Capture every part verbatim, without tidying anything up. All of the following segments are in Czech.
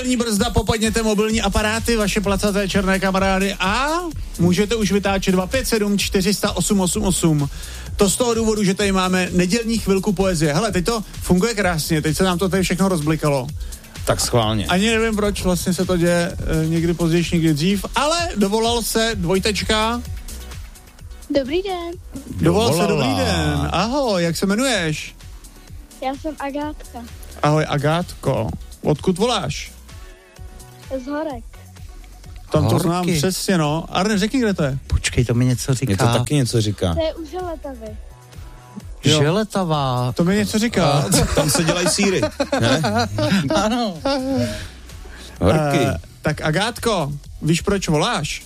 Brzda, popadněte mobilní aparáty, vaše placaté černé kamarády a můžete už vytáčet dva pět sedm čtyři sta osm osm osm. To z toho důvodu, že tady máme nedělní chvilku poezie. Hele, teď to funguje krásně, teď se nám to tady všechno rozblikalo. Tak schválně. Ani nevím, proč vlastně se to děje e, někdy později, někdy dřív, ale dovolal se dvojtečka. Dobrý den. Dovolal se, dobrý den. Ahoj, jak se jmenuješ? Já jsem Agátka. Ahoj, Agátko. Odkud voláš? Z Horek. Tam Horky. to znám přesně, no. Arne, řekni, kde to je. Počkej, to mi něco říká. Mě to taky něco říká. To je u Želetavy. Jo. Želetavá. To mi něco říká. Tam se dělají sýry, ne? Ano. Horky. Uh, tak Agátko, víš, proč voláš?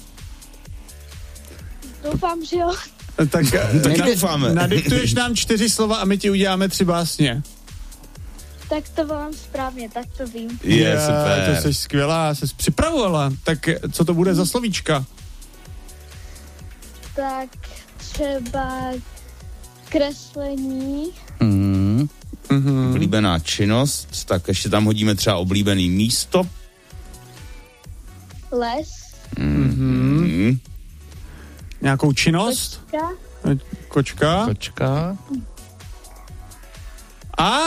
Doufám, že jo. Tak Taky na, doufáme. nadiktuješ nám čtyři slova a my ti uděláme tři básně. Tak to volám správně, tak to vím. Je, super. To jsi skvělá, jsi připravovala. Tak co to bude za slovíčka? Tak třeba kreslení, Mm. Mhm. Oblíbená činnost, tak ještě tam hodíme třeba oblíbený místo. les, Mm. Nějakou činnost? kočka, Kočka. Kočka. A?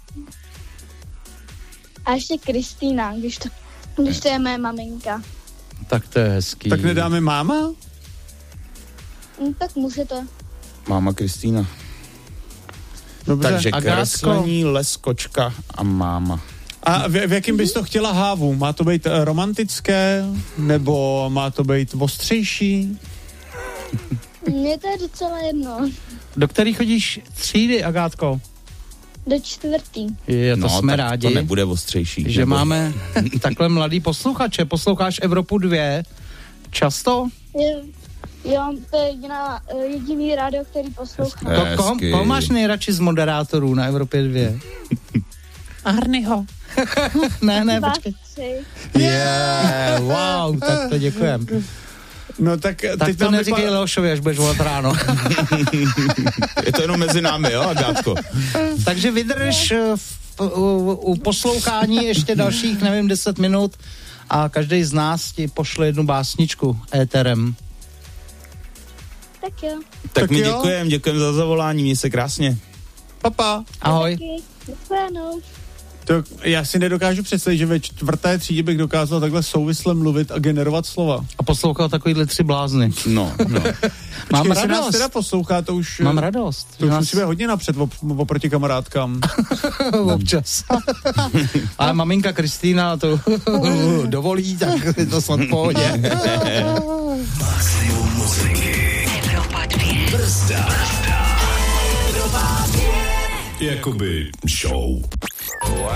a ještě Kristýna, když to, když to je moje maminka. Tak to je hezký. Tak nedáme máma? No, tak můžete. Máma Kristýna. Dobře. Takže Agátko. kreslení, les, kočka a máma. A v, v jakém bys to chtěla hávu? Má to být eh, romantické? Nebo má to být ostřejší? Mně to je docela jedno. Do který chodíš třídy, Agátko? Do čtvrtý. Je, to no, jsme tak rádi, to nebude ostřejší. že nebo... máme takhle mladý posluchače. Posloucháš Evropu dva často? Je, jo, to je jediná, jediný rádio, který poslouchám. Ko, koho, Hezky. koho máš nejradši z moderátorů na Evropě dva? Arnyho. ne, ne, Dva, počkej. tři. Yeah, wow, tak to děkujem. No tak, Tak teď to nám neříkej vypa- Leošovi, až budeš volat ráno. Je to jenom mezi námi, jo, Agátko? Takže vydrž eh, v, u, u poslouchání ještě dalších, nevím, deset minut a každý z nás ti pošle jednu básničku éterem. Tak jo. Tak, Tak my jo. děkujeme, děkujeme za zavolání, měj se krásně. Papa. Ahoj. Taky. Shledanou. To, já si nedokážu představit, že ve čtvrté třídě bych dokázal takhle souvisle mluvit a generovat slova. A poslouchal takovýhle tři blázny. No, no. Mám Počkej, jestli nás radost. teda poslouchá, to už... Mám radost. To už Nás- musíme hodně napřed op- oproti kamarádkám. Občas. Ale maminka Kristýna to dovolí, tak je to snad v pohodě. Maximum muziky. Evropa dva. Brzda. Evropa dva. Jakoby show.